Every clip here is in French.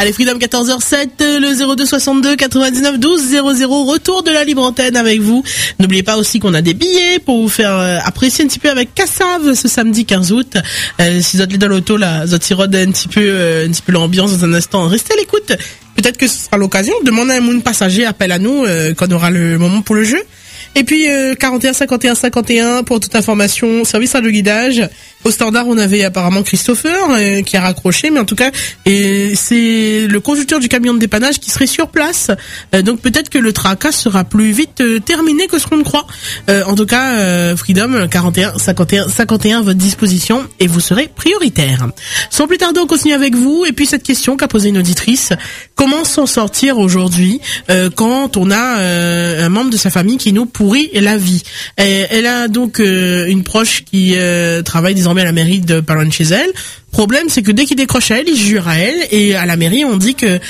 Allez, Freedom 14h07, le 02 62 99 12 00, retour de la libre antenne avec vous. N'oubliez pas aussi qu'on a des billets pour vous faire apprécier un petit peu avec Cassav ce samedi 15 août. Si vous êtes dans l'auto, là, vous êtes un petit peu l'ambiance dans un instant. Restez à l'écoute. Peut-être que ce sera l'occasion de demander à un monde passager, appelle à nous quand on aura le moment pour le jeu. Et puis 41 51 51 pour toute information, service radio guidage. Au standard, on avait apparemment Christopher qui a raccroché, mais en tout cas, c'est le conducteur du camion de dépannage qui serait sur place. Donc peut-être que le tracas sera plus vite terminé que ce qu'on ne croit. En tout cas, Freedom 41 51 51 à votre disposition et vous serez prioritaire. Sans plus tarder, on continue avec vous. Et puis cette question qu'a posée une auditrice: comment s'en sortir aujourd'hui quand on a un membre de sa famille qui nous pourrit la vie? Elle a donc une proche qui travaille désormais à la mairie de pas loin de chez elle. Problème, c'est que dès qu'il décroche à elle, il jure à elle, et à la mairie on dit que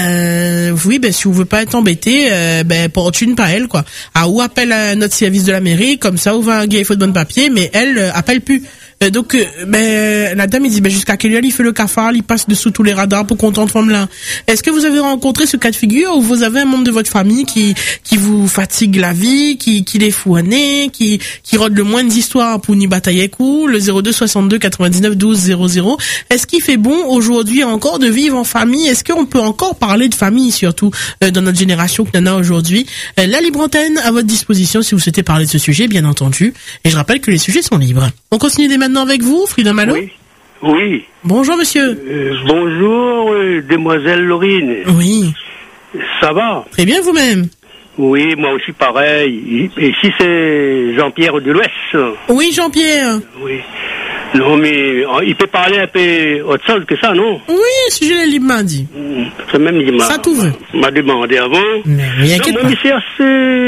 si on veut pas être embêté, porte une pas elle quoi. Ou appelle à notre service de la mairie, comme ça on va il faut de bon papier, mais elle appelle plus. Donc la dame il dit jusqu'à quelle heure il fait le cafard, il passe dessous tous les radars pour qu'on t'entende là. Est-ce que vous avez rencontré ce cas de figure où vous avez un membre de votre famille qui vous fatigue la vie, qui les fout à nez, qui rôde le moins d'histoires pour n'y batailler coup? Le 02 62 99 12 00. Est-ce qu'il fait bon aujourd'hui encore de vivre en famille? Est-ce qu'on peut encore parler de famille, surtout dans notre génération qu'il y en a aujourd'hui? La libre antenne à votre disposition si vous souhaitez parler de ce sujet, bien entendu. Et je rappelle que les sujets sont libres. On continue dès maintenant avec vous, Freedom Allo. Oui. Bonjour monsieur. Bonjour, demoiselle Laurine. Oui. Ça va? Très bien vous-même. Oui, moi aussi pareil. Ici c'est Jean-Pierre de l'Ouest. Oui, Jean-Pierre. Oui. Non, mais il peut parler un peu autre chose que ça, non? Oui, si je l'ai libre m'a dit. C'est même il ça tout veut. M'a demandé avant. Mais inquiète pas. Mais c'est assez